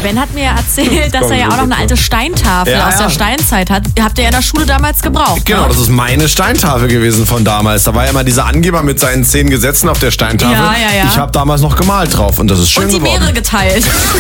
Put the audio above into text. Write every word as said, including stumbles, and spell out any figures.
Ben hat mir ja erzählt, dass er ja auch noch eine alte Steintafel ja, aus ja. der Steinzeit hat. Habt ihr ja in der Schule damals gebraucht. Genau, ne? das ist meine Steintafel gewesen von damals. Da war ja immer dieser Angeber mit seinen zehn Gesetzen auf der Steintafel. Ja, ja, ja. Ich habe damals noch gemalt drauf und das ist schön Und die geworden. Meere geteilt.